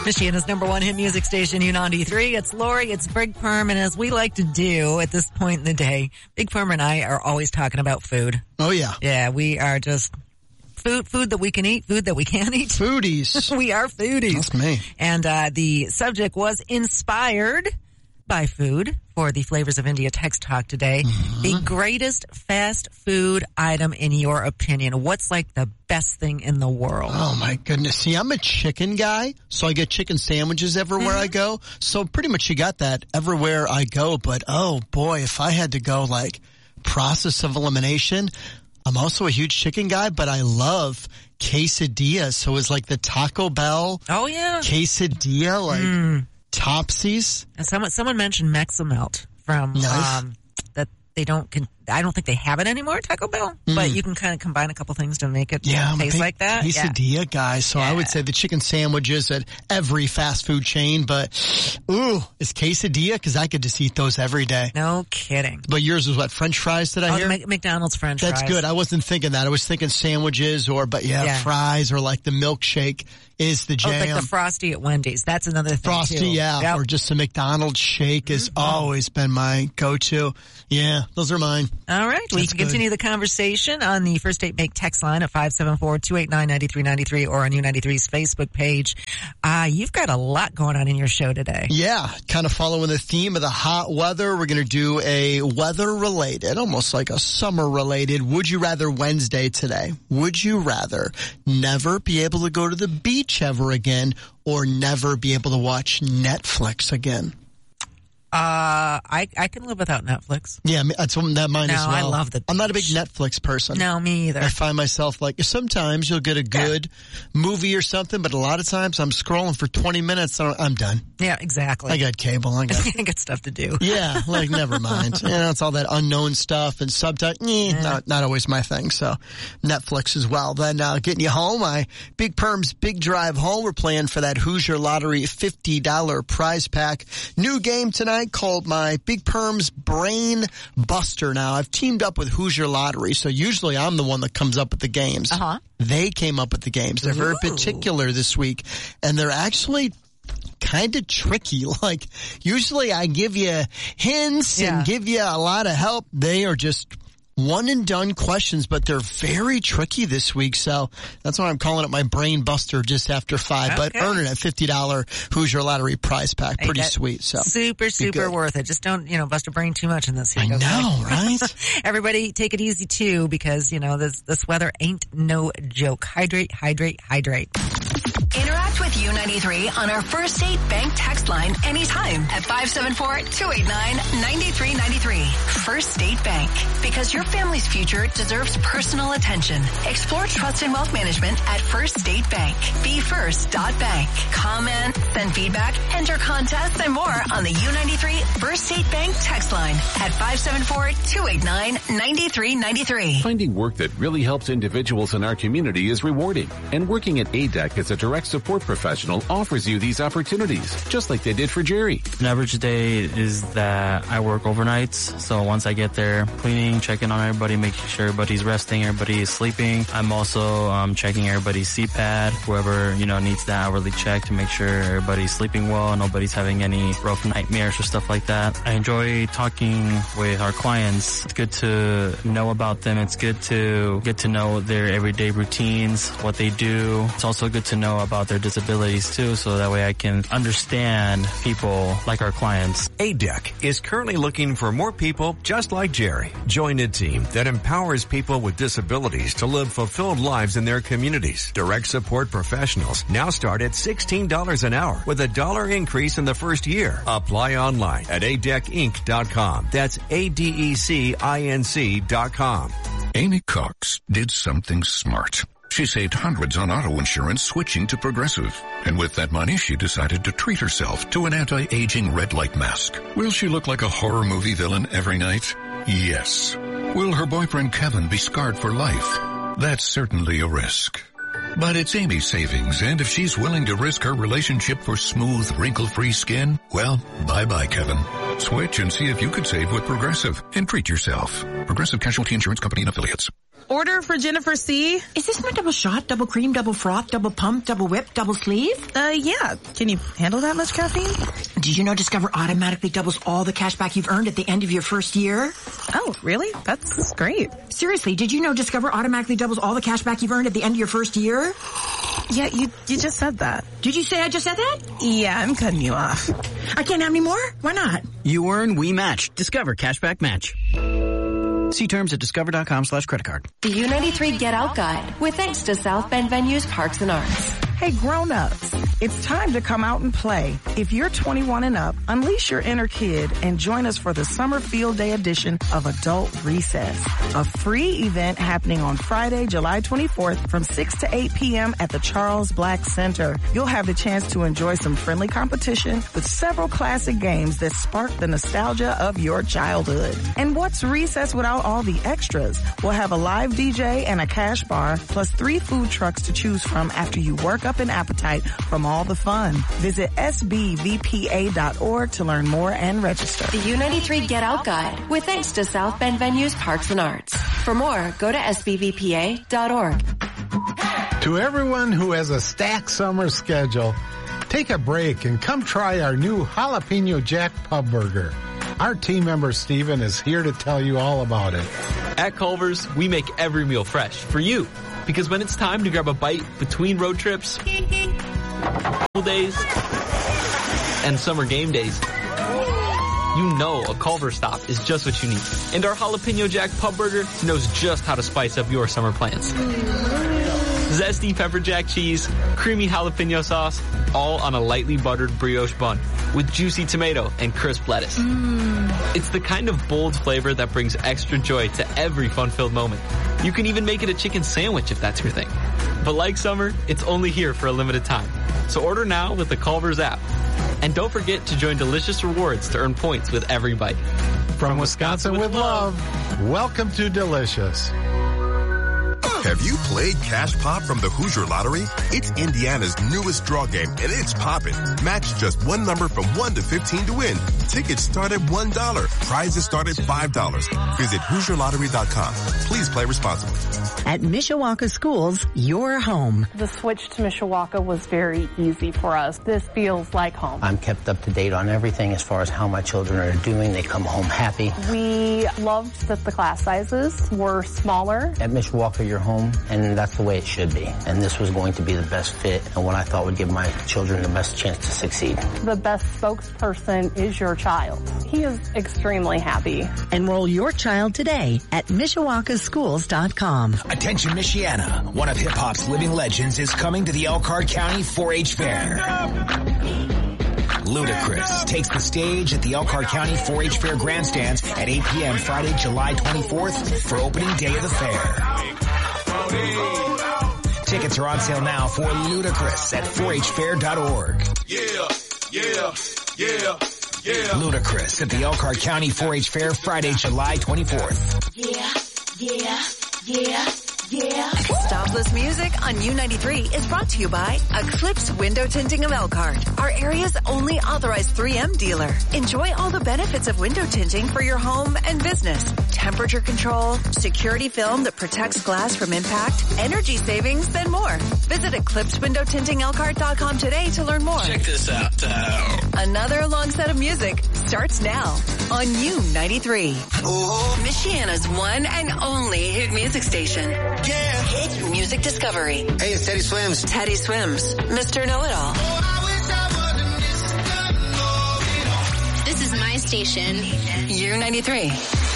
Michiana's number one hit music station, U93. It's Lori, it's Big Perm, and as we like to do at this point in the day, Big Perm and I are always talking about food. Oh, yeah. Yeah, we are just food that we can eat, food that we can't eat. Foodies. We are foodies. That's me. And the subject was inspired by food for the Flavors of India text talk today. Mm-hmm. The greatest fast food item in your opinion. What's like the best thing in the world? Oh my goodness. See, I'm a chicken guy, so I get chicken sandwiches everywhere I go. So pretty much you got that everywhere I go. But oh boy, if I had to go like process of elimination, I'm also a huge chicken guy, but I love quesadillas. So it's like the Taco Bell. Oh yeah. Quesadilla, like Topsies. And someone mentioned Mexamelt from that they don't. I don't think they have it anymore, Taco Bell. But you can kind of combine a couple things to make it taste like that. Quesadilla guy. So I would say the chicken sandwiches at every fast food chain. But is quesadilla? Because I could just eat those every day. No kidding. But yours was what? French fries? Did I hear? McDonald's French fries. That's good. I wasn't thinking that. I was thinking sandwiches fries or like the milkshake is the jam. Like the Frosty at Wendy's. That's another thing Frosty, too. Yep. Or just a McDonald's shake has always been my go-to. Yeah, those are mine. All right. We can continue the conversation on the First Date Bake text line at 574-289-9393 or on U93's Facebook page. You've got a lot going on in your show today. Yeah, kind of following the theme of the hot weather. We're going to do a weather-related, almost like a summer-related, Would You Rather Wednesday today. Would you rather never be able to go to the beach ever again or never be able to watch Netflix again? I can live without Netflix. Yeah, that's that mine as well. I love the beach. I'm not a big Netflix person. No, me either. I find myself like, sometimes you'll get a good movie or something, but a lot of times I'm scrolling for 20 minutes and I'm done. Yeah, exactly. I got cable. I got stuff to do. Yeah, like never mind. It's all that unknown stuff and subtitles. Not always my thing. So Netflix as well. Then getting you home, Big Perm's Big Drive Home. We're playing for that Hoosier Lottery $50 prize pack. New game tonight called my Big Perm's Brain Buster. Now, I've teamed up with Hoosier Lottery, so usually I'm the one that comes up with the games. They came up with the games. They're very particular this week, and they're actually kind of tricky. Like, usually I give you hints and give you a lot of help. They are just one and done questions, but they're very tricky this week. So that's why I'm calling it my Brain Buster just after 5. But earning a $50 Hoosier Lottery prize pack. Pretty sweet. So super worth it. Just don't, bust a brain too much in this heat. I know, right? Everybody take it easy too, because, this weather ain't no joke. Hydrate. Interact with U93 on our First Date Bank text line anytime at 574-289-9393. First Date Bank. Because your family's future deserves personal attention. Explore trust and wealth management at First State Bank. BeFirst.bank. Comment, send feedback, enter contests, and more on the U93 First State Bank text line at 574-289-9393. Finding work that really helps individuals in our community is rewarding, and working at ADEC as a direct support professional offers you these opportunities, just like they did for Jerry. An average day is that I work overnights, so once I get there, cleaning, checking on everybody, making sure everybody's resting, everybody is sleeping. I'm also checking everybody's CPAD, whoever, needs that hourly check to make sure everybody's sleeping well, nobody's having any rough nightmares or stuff like that. I enjoy talking with our clients. It's good to know about them. It's good to get to know their everyday routines, what they do. It's also good to know about their disabilities too, so that way I can understand people like our clients. ADEC is currently looking for more people just like Jerry. Join a team that empowers people with disabilities to live fulfilled lives in their communities. Direct support professionals now start at $16 an hour with $1 increase in the first year. Apply online at adecinc.com. That's ADECINC.com. Amy Cox did something smart. She saved hundreds on auto insurance switching to Progressive. And with that money, she decided to treat herself to an anti-aging red light mask. Will she look like a horror movie villain every night? Yes. Will her boyfriend Kevin be scarred for life? That's certainly a risk. But it's Amy's savings, and if she's willing to risk her relationship for smooth, wrinkle-free skin, well, bye-bye, Kevin. Switch and see if you could save with Progressive and treat yourself. Progressive Casualty Insurance Company and Affiliates. Order for Jennifer C. Is this my double shot, double cream, double froth, double pump, double whip, double sleeve? Yeah. Can you handle that much caffeine? Did you know Discover automatically doubles all the cash back you've earned at the end of your first year? Oh, really? That's great. Seriously, did you know Discover automatically doubles all the cash back you've earned at the end of your first year? Yeah, you just said that. Did you say I just said that? Yeah, I'm cutting you off. I can't have any more? Why not? You earn, we match. Discover Cashback Match. See terms at discover.com/creditcard. The U93 Get Out Guide, with thanks to South Bend Venues Parks and Arts. Hey, grown-ups, it's time to come out and play. If you're 21 and up, unleash your inner kid and join us for the Summer Field Day edition of Adult Recess, a free event happening on Friday, July 24th from 6 to 8 p.m. at the Charles Black Center. You'll have the chance to enjoy some friendly competition with several classic games that spark the nostalgia of your childhood. And what's recess without all the extras? We'll have a live DJ and a cash bar, plus 3 food trucks to choose from after you work up an appetite from all the fun. Visit sbvpa.org to learn more and register. The U93 Get Out Guide, with thanks to South Bend Venues Parks and Arts. For more, go to sbvpa.org. To everyone who has a stacked summer schedule, take a break and come try our new Jalapeno Jack Pub Burger. Our team member Steven is here to tell you all about it. At Culver's, we make every meal fresh for you. Because when it's time to grab a bite between road trips, school days, and summer game days, you know a Culver's stop is just what you need. And our Jalapeno Jack Pub Burger knows just how to spice up your summer plans. Zesty pepper jack cheese, creamy jalapeno sauce, all on a lightly buttered brioche bun with juicy tomato and crisp lettuce. It's the kind of bold flavor that brings extra joy to every fun-filled moment. You can even make it a chicken sandwich if that's your thing. But like summer, it's only here for a limited time. So order now with the Culver's app. And don't forget to join Delicious Rewards to earn points with every bite. From Wisconsin with love, welcome to Delicious. Have you played Cash Pop from the Hoosier Lottery? It's Indiana's newest draw game, and it's poppin'. Match just one number from 1 to 15 to win. Tickets start at $1. Prizes start at $5. Visit HoosierLottery.com. Please play responsibly. At Mishawaka Schools, your home. The switch to Mishawaka was very easy for us. This feels like home. I'm kept up to date on everything as far as how my children are doing. They come home happy. We loved that the class sizes were smaller. At Mishawaka, you're home, and that's the way it should be. And this was going to be the best fit and what I thought would give my children the best chance to succeed. The best spokesperson is your child. He is extremely happy. Enroll your child today at MishawakaSchools.com. Attention Michiana, one of hip-hop's living legends is coming to the Elkhart County 4-H Fair. Ludacris takes the stage at the Elkhart County 4-H Fair grandstands at 8 p.m. Friday, July 24th for opening day of the fair. Tickets are on sale now for Ludacris at 4hfair.org. Yeah. Ludacris at the Elkhart County 4-H Fair Friday, July 24th. Yeah. Stopless music on U93 is brought to you by Eclipse Window Tinting of Elkhart, our area's only authorized 3M dealer. Enjoy all the benefits of window tinting for your home and business. Temperature control, security film that protects glass from impact, energy savings, and more. Visit EclipseWindowTintingElkhart.com today to learn more. Check this out. Another long set of music starts now on U93. Michiana's one and only hit music station. Yeah. Hit Music Discovery. Hey, it's Teddy Swims. Teddy Swims, Mr. Know-It-All. This is my station. U93.